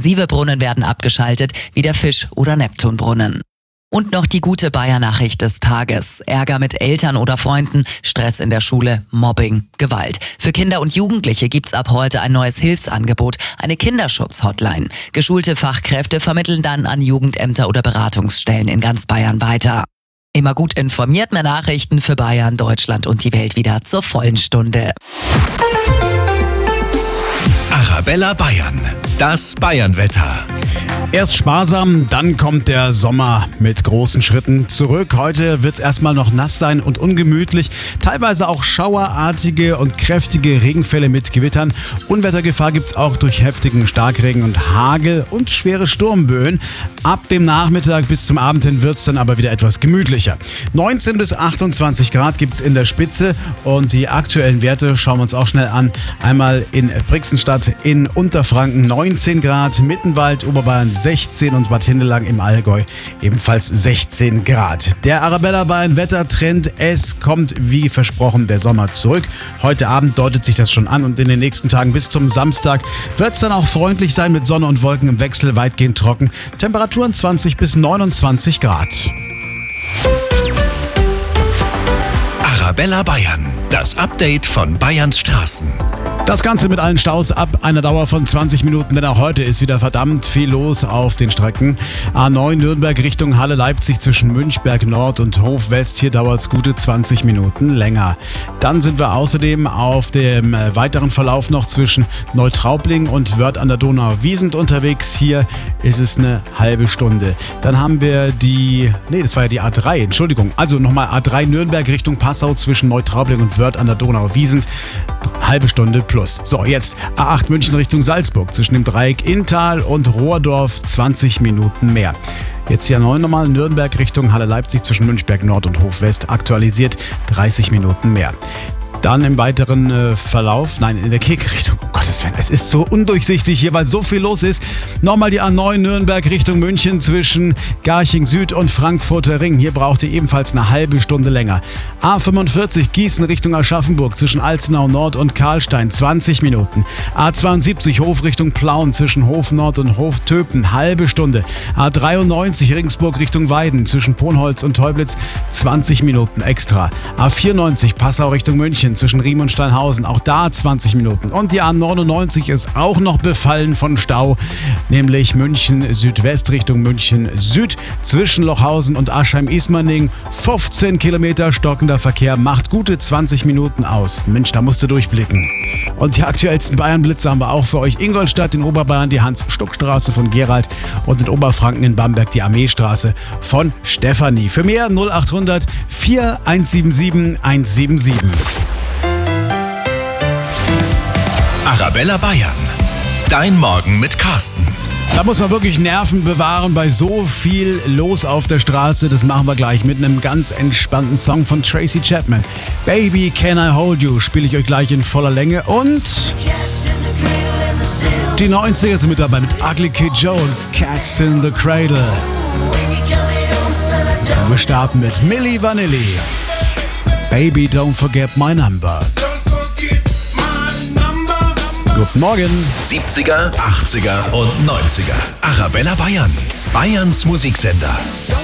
exklusive Brunnen werden abgeschaltet, wie der Fisch- oder Neptunbrunnen. Und noch die gute Bayer-Nachricht des Tages. Ärger mit Eltern oder Freunden, Stress in der Schule, Mobbing, Gewalt. Für Kinder und Jugendliche gibt's ab heute ein neues Hilfsangebot, eine Kinderschutz-Hotline. Geschulte Fachkräfte vermitteln dann an Jugendämter oder Beratungsstellen in ganz Bayern weiter. Immer gut informiert, mehr Nachrichten für Bayern, Deutschland und die Welt wieder zur vollen Stunde. Arabella Bayern, das Bayernwetter. Erst sparsam, dann kommt der Sommer mit großen Schritten zurück. Heute wird es erstmal noch nass sein und ungemütlich. Teilweise auch schauerartige und kräftige Regenfälle mit Gewittern. Unwettergefahr gibt es auch durch heftigen Starkregen und Hagel und schwere Sturmböen. Ab dem Nachmittag bis zum Abend hin wird es dann aber wieder etwas gemütlicher. 19 bis 28 Grad gibt es in der Spitze und die aktuellen Werte schauen wir uns auch schnell an. Einmal in Brixenstadt in Unterfranken 19 Grad, Mittenwald, Oberbayern 16 und Bad Hindelang im Allgäu ebenfalls 16 Grad. Der Arabella Bayern Wettertrend, es kommt wie versprochen der Sommer zurück. Heute Abend deutet sich das schon an und in den nächsten Tagen bis zum Samstag wird es dann auch freundlich sein mit Sonne und Wolken im Wechsel, weitgehend trocken. Temperaturen 20 bis 29 Grad. Arabella Bayern, das Update von Bayerns Straßen. Das Ganze mit allen Staus ab einer Dauer von 20 Minuten, denn auch heute ist wieder verdammt viel los auf den Strecken. A9 Nürnberg Richtung Halle-Leipzig zwischen Münchberg Nord und Hof West. Hier dauert es gute 20 Minuten länger. Dann sind wir außerdem auf dem weiteren Verlauf noch zwischen Neutraubling und Wörth an der Donau-Wiesent unterwegs. Hier ist es eine halbe Stunde. Dann haben wir das war ja die A3, Entschuldigung. Also nochmal A3 Nürnberg Richtung Passau zwischen Neutraubling und Wörth an der Donau-Wiesent. Halbe Stunde plus. So, jetzt A8 München Richtung Salzburg zwischen dem Dreieck Inntal und Rohrdorf 20 Minuten mehr. Jetzt hier A9 nochmal Nürnberg Richtung Halle-Leipzig zwischen Münchberg Nord und Hof West aktualisiert 30 Minuten mehr. Dann im weiteren Verlauf, in der Gegenrichtung, um Gottes Willen, es ist so undurchsichtig hier, weil so viel los ist. Nochmal die A9 Nürnberg Richtung München zwischen Garching Süd und Frankfurter Ring. Hier braucht ihr ebenfalls eine halbe Stunde länger. A45 Gießen Richtung Aschaffenburg zwischen Alzenau Nord und Karlstein 20 Minuten. A72 Hof Richtung Plauen zwischen Hof Nord und Hof Töpen, halbe Stunde. A93 Regensburg Richtung Weiden zwischen Ponholz und Teublitz 20 Minuten extra. A94 Passau Richtung München zwischen Riem und Steinhausen, auch da 20 Minuten. Und die A99 ist auch noch befallen von Stau, nämlich München Südwest Richtung München Süd zwischen Lochhausen und Aschheim-Ismaning. 15 Kilometer stockender Verkehr, macht gute 20 Minuten aus. Mensch, da musst du durchblicken. Und die aktuellsten Bayern-Blitze haben wir auch für euch. Ingolstadt in Oberbayern die Hans-Stuck-Straße von Gerald und in Oberfranken in Bamberg die Armeestraße von Stefanie. Für mehr 0800 4177 177. Arabella Bayern, dein Morgen mit Carsten. Da muss man wirklich Nerven bewahren bei so viel los auf der Straße. Das machen wir gleich mit einem ganz entspannten Song von Tracy Chapman. Baby, Can I Hold You spiele ich euch gleich in voller Länge. Und die 90er sind mit dabei mit Ugly Kid Joe und Cats in the Cradle. Und wir starten mit Milli Vanilli. Baby, don't forget my number. Guten Morgen. 70er, 80er und 90er. Arabella Bayern, Bayerns Musiksender.